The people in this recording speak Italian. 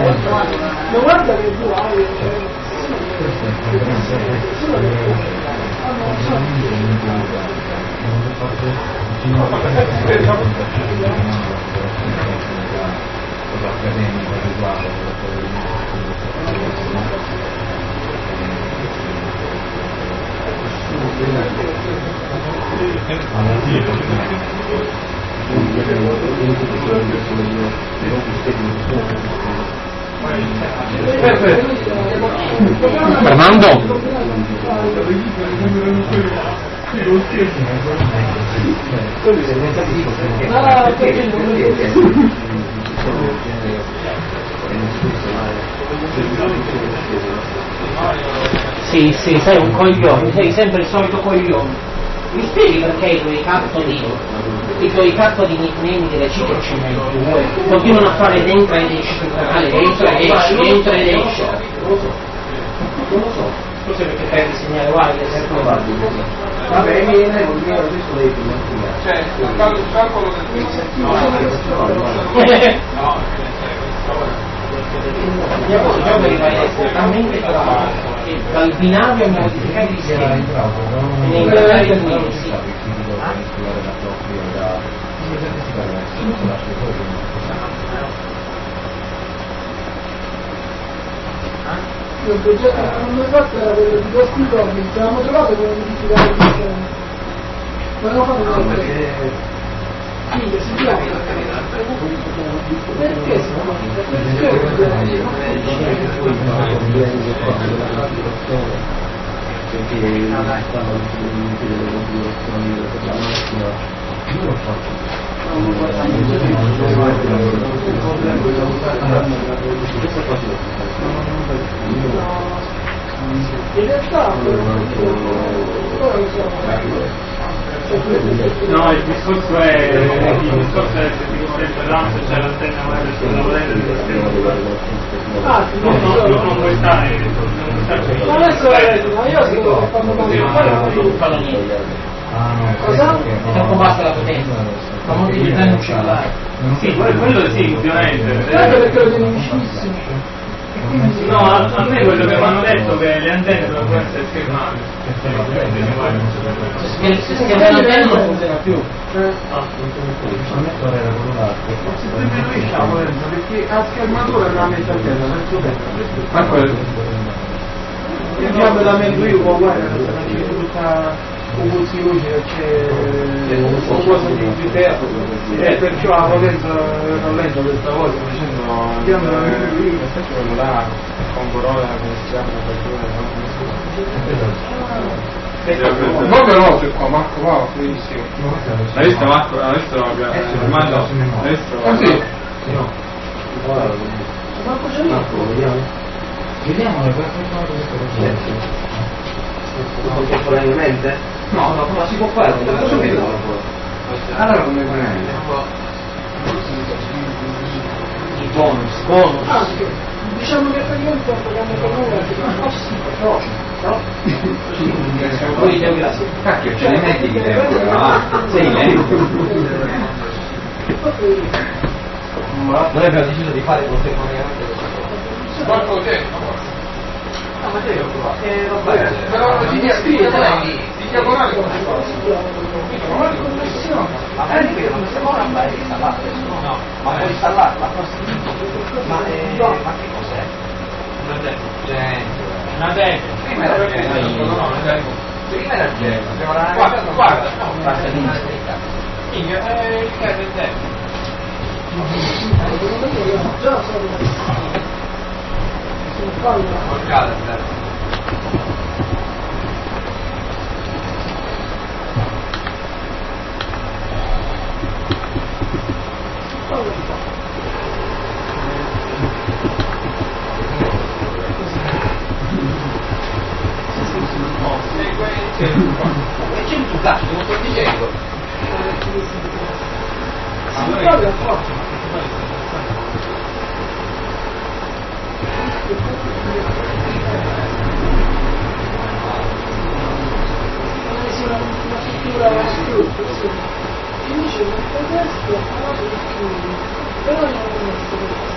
Ma guarda che tu hai Fernando? Sì, sei un coglione, sei sempre il solito coglione. Mi spieghi perché i tuoi cazzo di nickname di reciproci continuano a fare dentro ed esce sul canale, dentro ed esce. Non lo so. Forse perché perdi segnale wide, è sempre validi. Vabbè, viene, vuol dire adesso lei prima. Cioè, il calcolo del Mia voce già doveva essere talmente brava che dal binario mi modificare di schema e nei canali del mio sì. il progetto che non mi fatto era quello di questi giorni, ci avevamo trovato per modificare il sistema. Volevamo fare una cosa. Sì, si chiama. Perché si chiama? In realtà no, il discorso è se ti sempre c'è l'antenna web sulla volenda di non puoi stare ma adesso ma io sto quando cosa? E dopo basta la potenza, ma moltiplicare un cellulare. Sì, quello sì, ovviamente. Perché lo tieni vicinissimo. No, a me quello che mi hanno detto che le antenne dovrebbero essere schermate. Se l'antenna non funziona più. Perché a schermatura veramente antena, Ma quello. la metto io uguale, c'è tutta un po' di luce, c'è qualcosa di ferro, e perciò la potenza rallenta questa volta facendo quello là con Corolla come si chiama No però c'è qua Marco va benissimo. L'hai visto Marco? Adesso mando adesso così. vediamo le cose contemporaneamente? No, ma si può fare, subito. Allora come I bonus. Diciamo che praticamente sto pagando per nulla, Poi devo grazie. cacchio, ce ne metti di tempo, sei lento. Noi abbiamo deciso di fare contemporaneamente Quanto tempo? no, ma te Però di diagonale come si fa? ma siamo ora a installare adesso, no? Ma puoi installarla? Ma che cos'è? Una dente. Prima era gente. Prima era gente. Guarda, no, Basta di maestria. il chiave del dente. già sono E c'è un cazzo, non sto dicendo. Invece il testo però non è